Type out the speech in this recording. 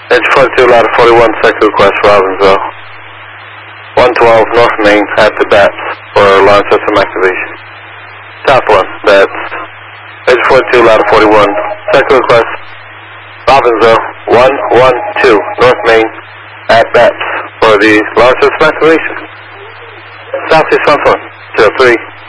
Edge 42, ladder 41, second request, Robbinsville. 112 North Main at the BATS for line system activation. Southland, BATS. Edge 42, ladder 41, second request, Robbinsville. 112 North Main at BATS for the line system activation. Southeast Southland, 03.